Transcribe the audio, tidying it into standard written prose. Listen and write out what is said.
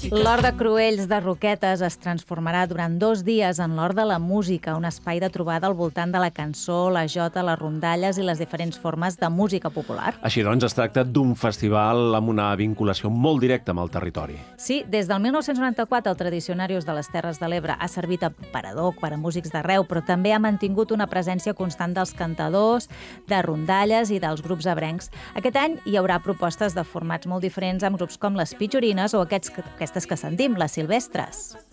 L'Hort de Cruells de Roquetes es transformarà durant 2 dies en l'Hort de la Música, un espai de trobada al voltant de la cançó, la jota, les rondalles i les diferents formes de música popular. Així doncs, es tracta d'un festival amb una vinculació molt directa amb el territori. Sí, des del 1994 el Tradicionarius de les Terres de l'Ebre ha servit a parador per a músics d'arreu, però també ha mantingut una presència constant dels cantadors, de rondalles i dels grups ebrencs. Aquest any hi haurà propostes de formats molt diferents amb grups com les Pitxorines o aquestes que sentim, les Silvestres.